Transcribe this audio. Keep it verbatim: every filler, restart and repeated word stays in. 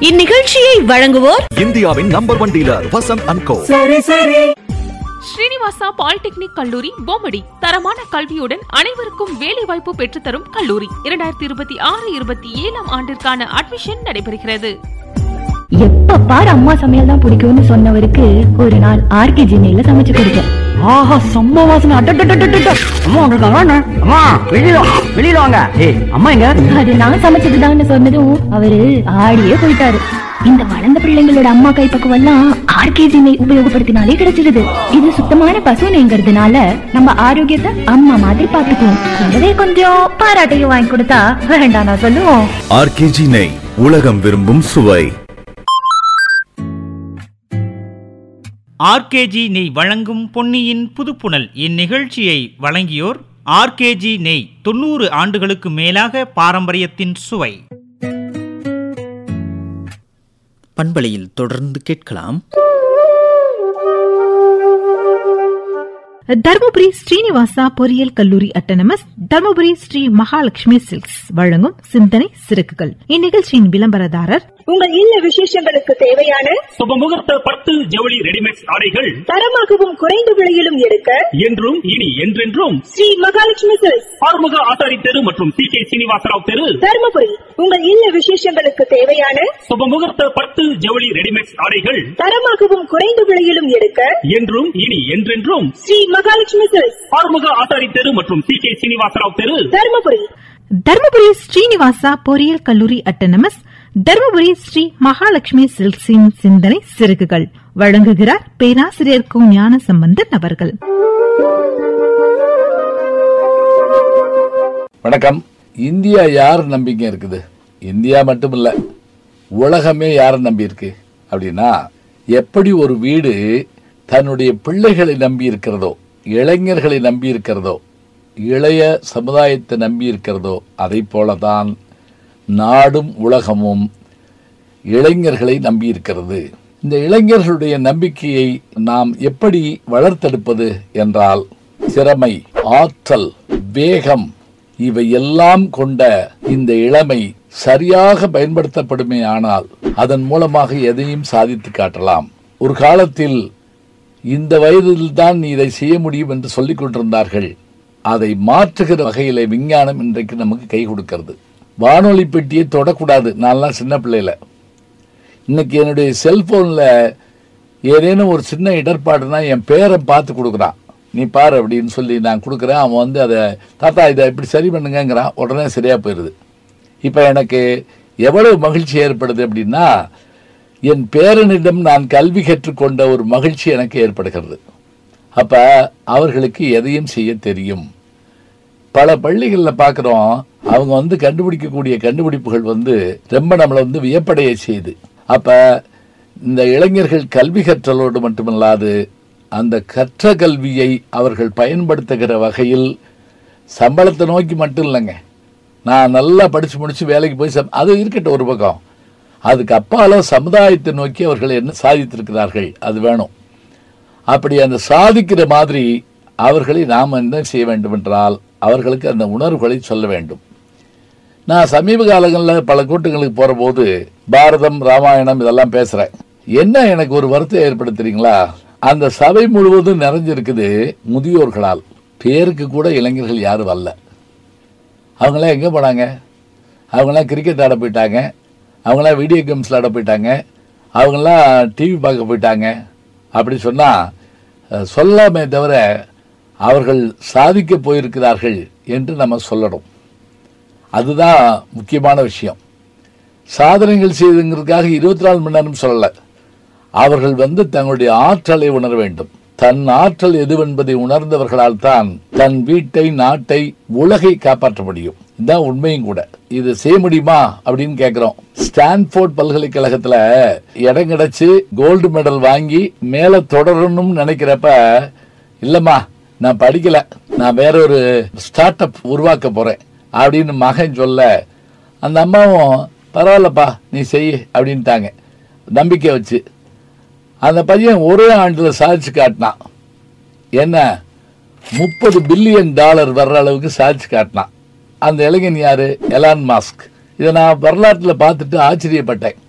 இந்நிகழ்ச்சியை வழங்குவோர் இந்தியாவின் number one dealer Vasanth and go. Srinivasa polytechnic கல்லூரி பொம்மடி தரமான கல்வியுடன் அனைவருக்கும் வேலை வாய்ப்பு பெற்றுத்தரும் கல்லூரி. இரண்டாயிரத்தி இருபத்தி ஆறு இருபத்தி ஏழாம் ஆண்டிற்கான அட்மிஷன் நடைபெறுகிறது. எப்ப பாரு அம்மா சமையல் தான் பிடிக்கும்னு சொன்னவருக்கு ஒரு நாள் ஆர்கே ஜினையில சமைச்சு கொடுத்தேன். ஆஹா, செம்ம வாசனை. அம்மா வந்திருக்காங்க. அம்மா வெளியில வெளியில வாங்க. ஏய் அம்மா எங்க? அது நான் சமைச்சதுதான்னு சொன்னதும் அவரு ஆடியே போயிட்டாரு. இந்த வளர்ந்த பிள்ளைங்களோட அம்மா கைப்பக்குவம் எல்லாம் ஆர்கே ஜினை உபயோகப்படுத்தினாலே கிடைச்சிருது. இது சுத்தமான பசு நெய்ங்கிறதுனால நம்ம ஆரோக்கியத்தை அம்மா மாதிரி பாத்துக்குவோம். கூடவே கொஞ்சம் பாராட்டையும் வாங்கி கொடுத்தா வேண்டாம் நான் சொல்லுவோம். ஆர்கே ஜி நெய், உலகம் விரும்பும் சுவை. ஆர்கேஜி நெய் வழங்கும் பொன்னியின் புதுப்புணல். இந்நிகழ்ச்சியை வழங்கியோர் ஆர்கேஜி நெய், தொண்ணூறு ஆண்டுகளுக்கு மேலாக பாரம்பரியத்தின் சுவை. பண்பலையில் தொடர்ந்து கேட்கலாம். தர்மபுரி ஸ்ரீனிவாசா பொறியியல் கல்லூரி அட்டனமஸ், தர்மபுரி ஸ்ரீ மகாலட்சுமி சில்க்ஸ் வழங்கும் சிந்தனை சிறகுகள். இந்நிகழ்ச்சியின் விளம்பரதாரர் உங்கள் இல்ல விசேஷங்களுக்கு தேவையான சுபமுகூர்த்த பட்டு ஜவுளி ரெடிமேட் ஆடைகள் தரமாகவும் குறைந்த விலையிலும் எடுக்க என்றும் இனி என்றென்றும் ஸ்ரீ மகாலட்சுமி சில்க்ஸ், ஆறுமுக ஆசாரி தெரு மற்றும் சி கே சீனிவாசராவ் தெரு, தர்மபுரி. உங்கள் இல்ல விசேஷங்களுக்கு தேவையான சுபமுகூர்த்த பட்டு ஜவுளி ரெடிமேட் ஆடைகள் தரமாகவும் குறைந்த விலையிலும் எடுக்க என்றும் இனி என்றென்றும் ஸ்ரீ மகாலட்சுமி சில்க்ஸ், ஆறுமுக ஆசாரி தெரு மற்றும் சி கே சீனிவாசராவ் தெரு, தர்மபுரி. தர்மபுரி ஸ்ரீனிவாசா பொறியியல் கல்லூரி அட்டனமஸ், தர்மபுரி ஸ்ரீ மகாலட்சுமி சில்க்ஸின் சிந்தனை சிறகுகள் வழங்குகிறார் பேராசிரியர் கு ஞான சம்பந்தன் அவர்கள். வணக்கம். இந்தியா யார் நம்பிக்கை இருக்குது? இந்தியா மட்டும் இல்ல, உலகமே யார நம்பி இருக்கு அப்படின்னா, எப்படி ஒரு வீடு தன்னுடைய பிள்ளைகளை நம்பி இருக்கிறதோ, இளைஞர்களை நம்பி இருக்கிறதோ, இளைய சமுதாயத்தை நம்பி இருக்கிறதோ, அதை போலதான் நாடும் உலகமும் இளைஞர்களை நம்பி இருக்கிறது. இந்த இளைஞர்களுடைய நம்பிக்கையை நாம் எப்படி வளர்த்தெடுப்பது என்றால், திறமை, ஆற்றல், வேகம் இவை எல்லாம் கொண்ட இந்த இளமை சரியாக பயன்படுத்தப்படுமே ஆனால் அதன் மூலமாக எதையும் சாதித்து காட்டலாம். ஒரு காலத்தில் இந்த வயதில் தான் நீ இதை செய்ய முடியும் என்று சொல்லிக் கொண்டிருந்தார்கள். அதை மாற்றுகிற வகையில விஞ்ஞானம் இன்றைக்கு நமக்கு கை கொடுக்கிறது. வானொலி பெட்டியை தொடக்கூடாது. நான்லாம் சின்ன பிள்ளையில, இன்னைக்கு என்னுடைய செல்போன்ல ஏதேனும் ஒரு சின்ன இடர்பாடுனா என் பேரை பார்த்து கொடுக்குறான். நீ பாரு அப்படின்னு சொல்லி நான் கொடுக்குறேன். அவன் வந்து அதை தாத்தா இதை இப்படி சரி பண்ணுங்கிறான். உடனே சரியா போயிடுது. இப்போ எனக்கு எவ்வளவு மகிழ்ச்சி ஏற்படுது அப்படின்னா, என் பேரனிடம் நான் கல்வி கற்றுக்கொண்ட ஒரு மகிழ்ச்சி எனக்கு ஏற்படுகிறது. அப்ப அவர்களுக்கு எதையும் செய்ய தெரியும். பல பள்ளிகளில் பார்க்குறோம், அவங்க வந்து கண்டுபிடிக்கக்கூடிய கண்டுபிடிப்புகள் வந்து ரொம்ப நம்மளை வந்து வியப்படைய செய்யுது. அப்ப இந்த இளைஞர்கள் கல்வி கற்றலோடு மட்டுமல்லாது அந்த கற்ற கல்வியை அவர்கள் பயன்படுத்துகிற வகையில் சம்பளத்தை நோக்கி மட்டும் இல்லைங்க, நான் நல்லா படிச்சு முடிச்சு வேலைக்கு போய் அது இருக்கட்டும் ஒரு பக்கம், அதுக்கு அப்பால சமுதாயத்தை நோக்கி அவர்கள் என்ன சாதித்திருக்கிறார்கள் அது வேணும். அப்படி அந்த சாதிக்கிற மாதிரி அவர்களை நாம் என்ன செய்ய வேண்டும் என்றால், அவர்களுக்கு அந்த உணர்வுகளை சொல்ல வேண்டும். நான் சமீப காலங்களில் பல கூட்டங்களுக்கு போற போது பாரதம், ராமாயணம் இதெல்லாம் பேசுறேன். என்ன எனக்கு ஒரு வருத்தம் ஏற்படுத்துறீங்களா, அந்த சபை முழுவதும் நிறைஞ்சிருக்குது முதியோர்களால். பேருக்கு கூட இளைஞர்கள் யாரும் வரல. அவங்களாம் எங்கே போனாங்க? அவங்களாம் கிரிக்கெட் ஆட போயிட்டாங்க, அவங்களாம் வீடியோ கேம்ஸில் ஆட போயிட்டாங்க, அவங்களாம் டிவி பார்க்க போயிட்டாங்க. அப்படி சொன்னால் சொல்லாமே தவிர அவர்கள் சாதிக்க போயிருக்கிறார்கள் என்று நம்ம சொல்லணும். அதுதான் முக்கியமான விஷயம். சாதனைகள் செய்துங்கிறதுக்காக இருபத்தி நாலு மணி நேரம் சொல்லலை. அவர்கள் வந்து தங்களுடைய ஆற்றலை உணர வேண்டும். தன் ஆற்றல் எதுவென்பதை உணர்ந்தவர்களால் தான் தன் வீட்டை, நாட்டை, உலகை காப்பாற்ற முடியும். இதுதான் உண்மையும் கூட. இது செய்ய முடியுமா அப்படின்னு கேட்கிறோம். ஸ்டான்ஃபோர்ட் பல்கலைக்கழகத்துல இடம் கிடைச்சு கோல்டு மெடல் வாங்கி மேல தொடரணும்னு நினைக்கிறப்ப, இல்லம்மா நான் படிக்கல, நான் வேற ஒரு ஸ்டார்ட் அப் உருவாக்க போறேன் அப்படின்னு மகன் சொல்ல, அந்த அம்மாவும் பரவாயில்லப்பா நீ செய் அப்படின்ட்டாங்க நம்பிக்கை வச்சு. அந்த பையன் ஒரே ஆண்டுல சாதிச்சு காட்டினான். என்ன, முப்பது பில்லியன் டாலர் வர்ற அளவுக்கு சாதிச்சு காட்டினான். அந்த இளைஞன் யாரு? Elon Musk. இதை நான் வரலாற்றில் பார்த்துட்டு ஆச்சரியப்பட்டேன்.